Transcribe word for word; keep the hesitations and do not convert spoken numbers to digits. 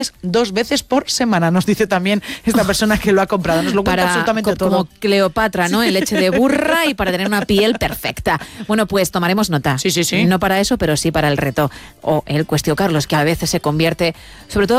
dos veces por semana, nos dice también esta persona que lo ha comprado. Nos lo cuenta para, absolutamente co- todo. Como Cleopatra, ¿no? En leche de burra y para tener una piel perfecta. Bueno, pues tomaremos nota. Sí, sí, sí. No para eso, pero sí para el reto. O el Cuestió Carlos, que a veces se convierte, sobre todo